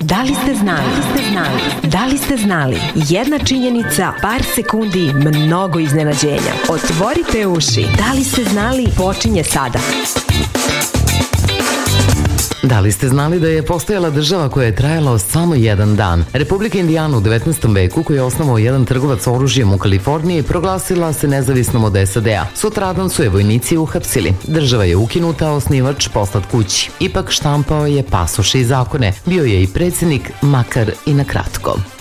Da li ste znali? Da li ste znali? Jedna činjenica, par sekundi, mnogo iznenađenja. Otvorite uši. Da li ste znali? Počinje sada. Da li ste znali da je postojala država koja je trajala samo jedan dan? Republika Indijana u 19. veku, koju je osnovao jedan trgovac oružjem u Kaliforniji, proglasila se nezavisnom od SAD-a. Sutradan su je vojnici uhapsili. Država je ukinuta, a osnivač poslat kući. Ipak štampao je pasoše i zakone. Bio je i predsjednik, makar i na kratko.